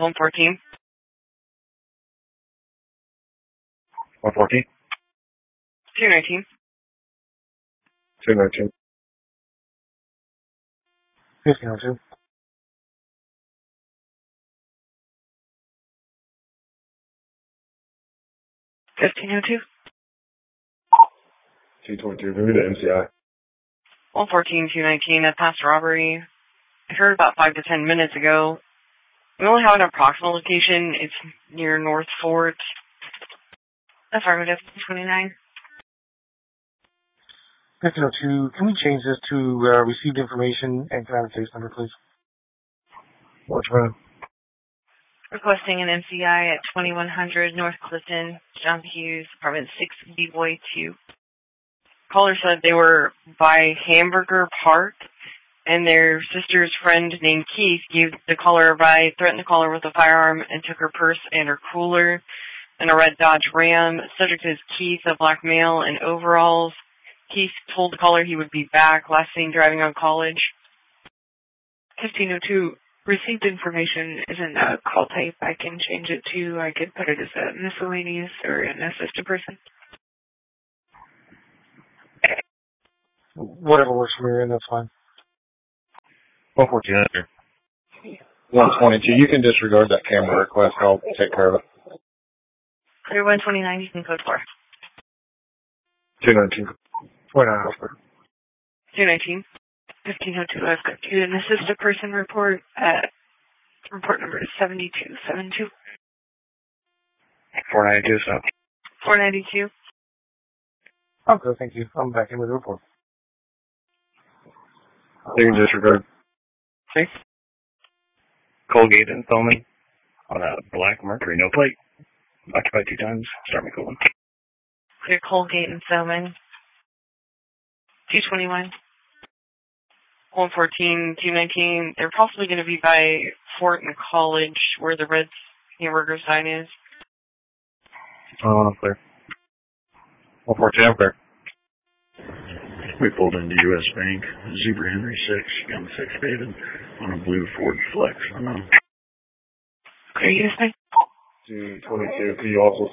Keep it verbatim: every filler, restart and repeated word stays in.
one fourteen. one fourteen. two nineteen. two nineteen. fifteen oh two. fifteen oh two. two twenty-two. Maybe the M C I. one fourteen, two nineteen. A past robbery. I heard about five to ten minutes ago. We only have an approximate location. It's near North Fort. Affirmative, twenty-nine. fifteen oh two. Can we change this to uh, received information and can I have a case number, please? What's wrong? Requesting an M C I at twenty-one hundred North Clifton, John Hughes, apartment six B Boy two. Caller said they were by Hamburger Park, and their sister's friend named Keith gave the caller a ride, threatened the caller with a firearm, and took her purse and her cooler and a red Dodge Ram. Subject is Keith, a black male in overalls. Keith told the caller he would be back, last seen driving on College. fifteen oh two. Received information isn't a call type. I can change it to, I could put it as a miscellaneous or an assisted person. Whatever works for me, and that's fine. one fourteen. one twenty-two. You can disregard that camera request. I'll take care of it. Clear one twenty-nine, you can code four. two nineteen. twenty-nine. two nineteen. fifteen oh two, I've got you an assisted person report at report number seventy-two seventy-two. four ninety-two, so. four ninety-two. Okay, thank you. I'm back in with the report. You can disregard. Okay. Colgate and Thoman on a black Mercury, no plate. Occupied two times. Start me calling. Clear Colgate and Thoman. two twenty-one. one fourteen, two nineteen. They're possibly going to be by Fort and College, where the red hamburger sign is. Oh, I'm clear. one fourteen, I'm clear. We pulled into U S Bank, Zebra Henry six, gun fixated on a blue Ford Flex. Unknown. Clear U S Bank. two twenty-two, can you also